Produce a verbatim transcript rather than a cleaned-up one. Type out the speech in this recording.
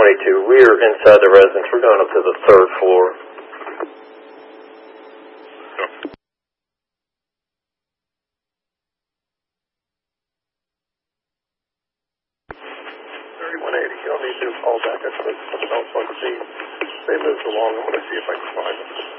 twenty-two. We are inside the residence. We're going up to the third floor. thirty-one eighty. Y'all need to call back. I think something else on the scene. They moved along. I'm going to see if I can find them.